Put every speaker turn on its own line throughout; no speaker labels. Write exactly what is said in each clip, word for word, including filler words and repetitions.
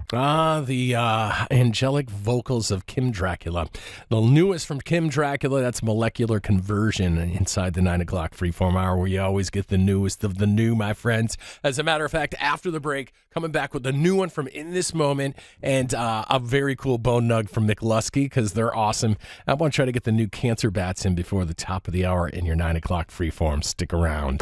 Ah, the uh, angelic vocals of Kim Dracula. The newest from Kim Dracula, that's Molecular Conversion inside the nine o'clock Freeform Hour, where you always get the newest of the new, my friends. As a matter of fact, after the break, coming back with a new one from In This Moment and uh, a very cool bone nug from McLusky, because they're awesome. I want to try to get the new Cancer Bats in before the top of the hour in your nine o'clock Freeform. Stick around.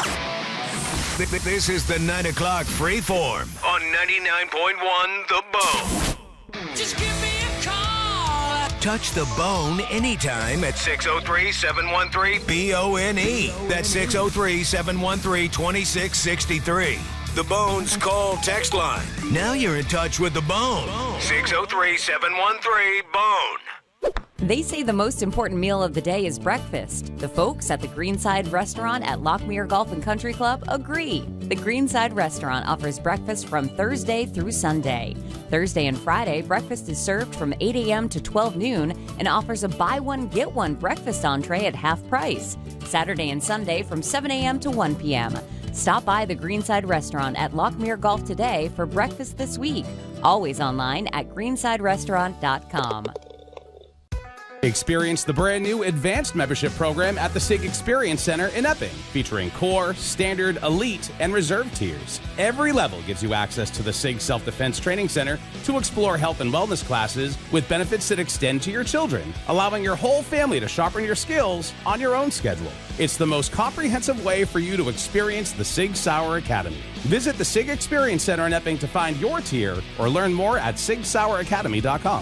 This is the nine o'clock Freeform on ninety-nine point one The Bone.
Just give me a call.
Touch the bone anytime at six oh three, seven one three, B O N E. That's six oh three, seven one three, two six six three. The Bone's call text line. Now you're in touch with the Bone. six oh three, seven one three, BONE.
They say the most important meal of the day is breakfast. The folks at the Greenside Restaurant at Lockmere Golf and Country Club agree. The Greenside Restaurant offers breakfast from Thursday through Sunday. Thursday and Friday, breakfast is served from eight a.m. to twelve noon and offers a buy one, get one breakfast entree at half price. Saturday and Sunday from seven a.m. to one p.m. Stop by the Greenside Restaurant at Lockmere Golf today for breakfast this week. Always online at greenside restaurant dot com.
Experience the brand new advanced membership program at the SIG Experience Center in Epping, featuring core, standard, elite, and reserve tiers. Every level gives you access to the SIG Self-Defense Training Center to explore health and wellness classes with benefits that extend to your children, allowing your whole family to sharpen your skills on your own schedule. It's the most comprehensive way for you to experience the SIG Sauer Academy. Visit the SIG Experience Center in Epping to find your tier or learn more at sig sauer academy dot com.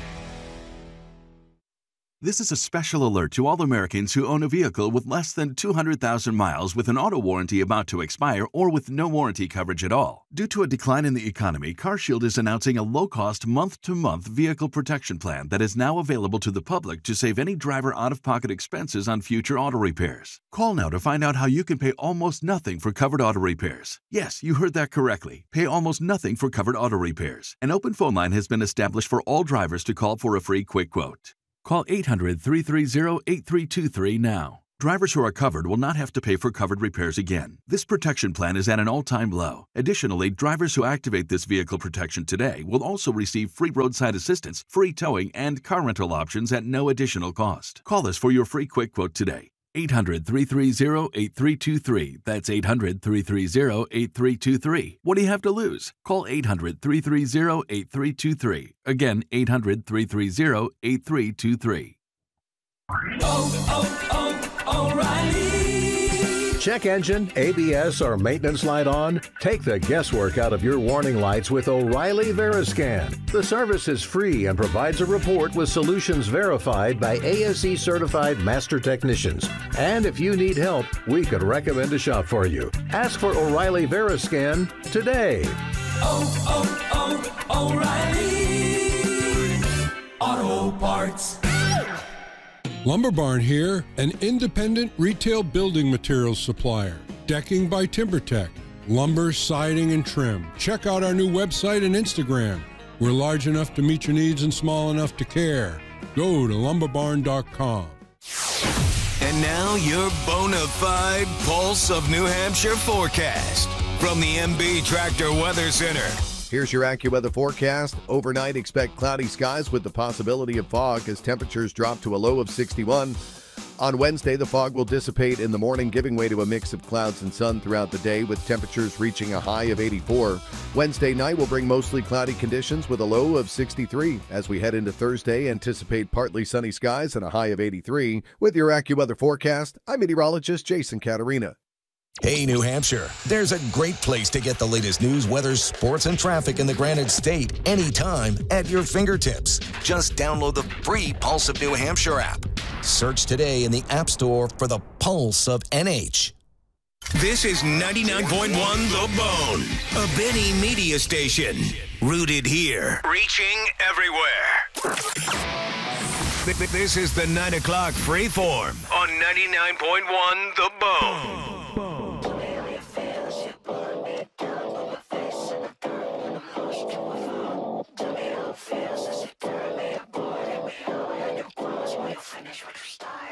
This is a special alert to all Americans who own a vehicle with less than two hundred thousand miles with an auto warranty about to expire or with no warranty coverage at all. Due to a decline in the economy, CarShield is announcing a low-cost month-to-month vehicle protection plan that is now available to the public to save any driver out-of-pocket expenses on future auto repairs. Call now to find out how you can pay almost nothing for covered auto repairs. Yes, you heard that correctly. Pay almost nothing for covered auto repairs. An open phone line has been established for all drivers to call for a free quick quote. Call eight hundred, three three zero, eight three two three now. Drivers who are covered will not have to pay for covered repairs again. This protection plan is at an all-time low. Additionally, drivers who activate this vehicle protection today will also receive free roadside assistance, free towing, and car rental options at no additional cost. Call us for your free quick quote today. eight hundred, three three zero, eight three two three. That's eight hundred, three three zero, eight three two three. What do you have to lose? Call eight hundred, three three zero, eight three two three. Again, eight hundred, three three zero, eight three two three.
Oh, oh, oh, O'Reilly.
Check engine, A B S, or maintenance light on? Take the guesswork out of your warning lights with O'Reilly Veriscan. The service is free and provides a report with solutions verified by A S E certified master technicians. And if you need help, we could recommend a shop for you. Ask for O'Reilly Veriscan today.
Oh, oh, oh, O'Reilly Auto Parts.
Lumber Barn here, an independent retail building materials supplier. Decking by TimberTech, lumber, siding, and trim. Check out our new website and Instagram. We're large enough to meet your needs and small enough to care. Go to lumber barn dot com.
And now your bona fide Pulse of New Hampshire forecast from the M B Tractor Weather Center.
Here's your AccuWeather forecast. Overnight, expect cloudy skies with the possibility of fog as temperatures drop to a low of sixty-one. On Wednesday, the fog will dissipate in the morning, giving way to a mix of clouds and sun throughout the day, with temperatures reaching a high of eighty-four. Wednesday night will bring mostly cloudy conditions with a low of sixty-three. As we head into Thursday, anticipate partly sunny skies and a high of eighty-three. With your AccuWeather forecast, I'm meteorologist Jason Caterina.
Hey, New Hampshire, there's a great place to get the latest news, weather, sports, and traffic in the Granite State anytime at your fingertips. Just download the free Pulse of New Hampshire app. Search today in the App Store for the Pulse of N H.
This is ninety-nine point one The Bone, a Benny media station. Rooted here, reaching everywhere. This is the nine o'clock Freeform on ninety-nine point one The Bone.